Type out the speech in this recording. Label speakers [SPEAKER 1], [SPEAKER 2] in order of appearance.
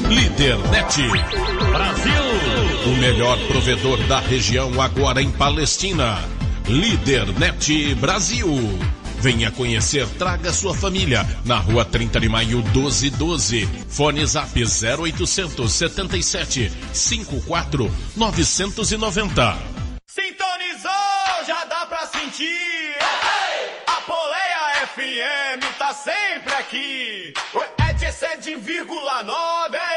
[SPEAKER 1] Lídernet.
[SPEAKER 2] Brasil.
[SPEAKER 1] O melhor provedor da região agora em Palestina. Lídernet Brasil. Venha conhecer, traga sua família. Na rua 30 de maio 1212. Fone Zap 0800 77 54 990.
[SPEAKER 3] Sintonizou, já dá pra sentir. A Poleia FM tá sempre aqui. É de 7,9.